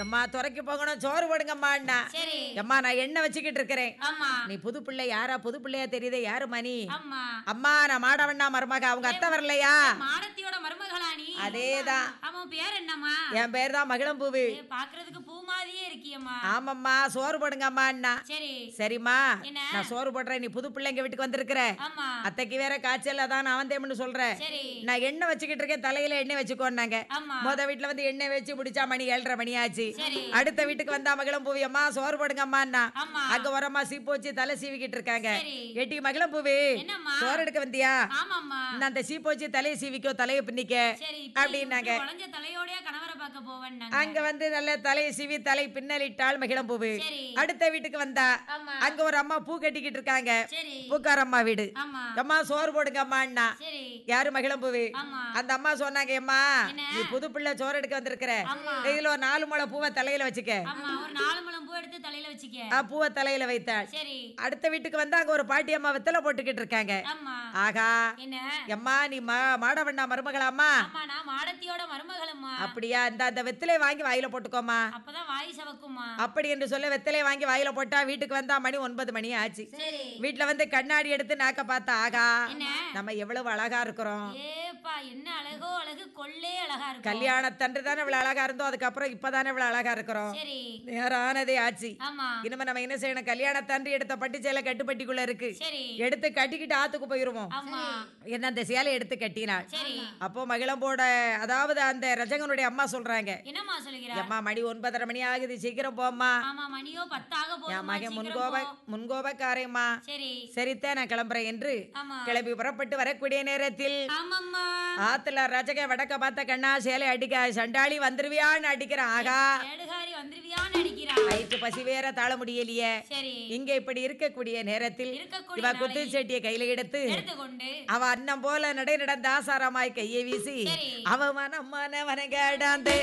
அம்மா துறைக்கு போகணும் சோறு போடுங்கம்மா. சரி. அம்மா நான் எண்ணெய் வச்சுக்கிட்டு இருக்கிறேன். ஆமா. நீ புது பிள்ளை யாரா? புது பிள்ளையா தெரியுதே, யாரு மணி? ஆமா. அம்மா நான் மாடவண்ணா மருமக. அவங்க அத்தை வரலையா? மாடத்தியோட மருமகளா நீ? அதேதான். ஆமா, பேர் என்னம்மா? என் பேர் தான் மகிழம்பூவு. பாக்குறதுக்கு பூ மாதிரியே இருக்கியம்மா. ஆமாம்மா சோறு போடுங்கம்மா. சரி. சரிம்மா என்ன? நான் சோறு போடுறேன். நீ புது பிள்ளைங்க வீட்டுக்கு வந்திருக்கிற. ஆமா. அத்தைக்கு வேற காய்ச்சல், அதான் நான் வந்தேன்னு சொல்றேன். சரி. நான் எண்ணெய் வச்சுக்கிட்டு இருக்கேன், தலையில எண்ணெய் வச்சுக்கோன்னாங்க. ஆமா. வீட்டுல வந்து எண்ணெய் வச்சு முடிச்சா மணி 7:30 மணி ஆச்சு. சரி. அடுத்த வீட்டுக்கு வந்தா மகிழம்பூவி, அம்மா சோறு போடுங்கம்மா. ஆமா. அங்க வரமா சீப்பு வச்சு தலை சீவிக்கிட்டு இருக்காங்க. சரி. ஏட்டி மகிழம்பூவி, என்னம்மா? சோறு எடுக்க வந்தியா? ஆமாம்மா. நான் அந்த சீப்பு வச்சு தலையை சீவிக்கோ, தலையை பின்னிக்க சரி. அப்படின்னாங்க. வளைஞ்ச தலையோடய கணவரை பார்க்க போவேன். அங்க வந்து நல்ல தலையை சீவி தலை பின்னலிட்டாள் மகிழம்பூவு. சரி. அடுத்த வீட்டுக்கு வந்தா ஆமா. அங்க ஒரு அம்மா பூ கட்டிக்கிட்டு இருக்காங்க. சரி. பூக்காரம்மா வீடு. ஆமா. அம்மா சோறு போடுங்க அம்மா. சரி. யாரு? மகிழம்பூவி. ஆமா. அந்த அம்மா சொன்னாங்க, அம்மா என்ன? நீ புது பிள்ளை சோறு எடுக்க வந்திருக்கிற, ஆமா. இதுல ஒரு 4 முழம் பூவை தலையில வச்சுக்க. ஆமா, ஒரு 4 முழம் பூ எடுத்து தலையில வச்சுக்க. பூவை தலையில வைத்தாள். சரி. அடுத்த வீட்டுக்கு வந்து அங்க ஒரு பாட்டி அம்மா வெத்தலை போட்டுக்கிட்டு இருக்காங்க. ஆமா. ஆகா என்ன? அம்மா நீ மாடவண்ணா மருமகளாம்மா? ஆமா, நான் மாடத்தியோட மருமகளம்மா. அப்படியா? அந்த வெத்தலை வாங்கி வாயில போட்டுக்கோமா. அப்பதான் வாய் சவக்குமா. அப்படி என்று சொல்ல வெத்தலை வாங்கி வாயில போட்டா வீட்டுக்கு வந்தா மணி 9 மணி ஆச்சு. சரி. வீட்டுல வந்து கண்ணாடி எடுத்து நாக்க பார்த்தா, ஆகா என்ன? நம்ம எவ்வளவு அழகா இருக்கிறோம். ஏப்பா என்ன அழகோ அழகு, கொள்ளே அழகா இருக்கு. கல்யாணத்தன்று தானே இவ்வளவு அழகா இருந்தோம், அதுக்கப்புறம் இப்பதானே இவ்வளவு அழகா இருக்கிறோம். சரி. நேரானதே ஆச்சு. ஆமா. இனிமே நம்ம என்ன செய்யணும்? கல்யாணத்தன்று எடுத்த பட்டு சேலை கட்டுப்பட்டிக்குள்ள இருக்கு, சரி. எடுத்து கட்டிக்கிட்டு ஆத்துக்கு போயிருவோம். ஆமா. என்ன அந்த சேலை எடுத்து கட்டினாள். சரி. அப்போ மகிழம்போட அதாவது அந்த ரஜகனுடைய அம்மா சொல்றாங்க, என்னம்மா சொல்லுகிறா? அம்மா மணி 9:30 மணி ஆகுது, சீக்கிரம் போம்மா. ஆமா, மணியோ 10 ஆக என் போகுது. மகன் முன்கோபக்காரேம்மா. சரி. சரித்தான் நான் கிளம்புறேன் என்று ஆமா. கிளம்பி புறப்பட்டு வரக்கூடிய நேரத்தில் ஆமாம்மா. ஆத்துல ரஜக வடக்க பார்த்த கண்ணா சேலை அடிக்க, சண்டாளி வந்துருவியான்னு அடிக்கிறான். ஆகா ஏடுகாரி வந்துருவியான்னு அடிக்கிறா. வயிற்று பசி வேற தாழ முடியலையே. சரி. இங்க இப்படி இருக்கக்கூடிய நேரத்தில் இருக்கக்கூடிய இவ குத்து சட்டியை கையில எடுத்துக்கொண்டு அவ அண்ணன் போல நடை நடந்த ஆசாரமாய் கையை வீசி சரி. அவ மனமான வனகேடாந்தே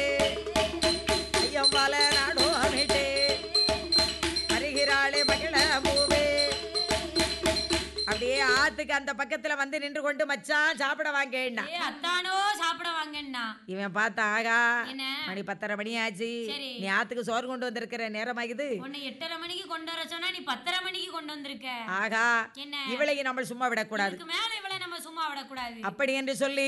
ஐயம்பால நாடோ அமைட்டே வருகிறாளே மகிழ பூவே. அப்படியே ஆத்துக்கு அந்த பக்கத்துல வந்து நின்று கொண்டு மச்சான் சாப்பிட வாங்கேன்னா. ஏ அத்தானோ சாப்பிட வாங்கன்னா. இவன் பார்த்தா, ஆகா என்ன? மணி 10:30 மணி ஆச்சு, சரி. நீ ஆத்துக்கு சோறு கொண்டு வந்திருக்கிற நேரமாகுது. உன்னை 8:30 மணிக்கு கொண்டு வர சொன்னா நீ 10:30 மணிக்கு கொண்டு வந்திருக்க. ஆகா என்ன? இவளையும் நம்ம சும்மா விடக்கூடாது. இதுக்கு மேல இவளை நம்ம சும்மா விடக்கூடாது. அப்படி என்று சொல்லி